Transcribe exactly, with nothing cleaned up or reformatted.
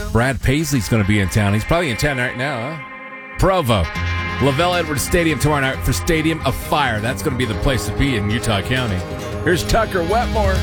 Brad Paisley's going to be in town. He's probably in town right now, huh? Provo. Lavelle Edwards Stadium tomorrow night for Stadium of Fire. That's going to be the place to be in Utah County. Here's Tucker Wetmore.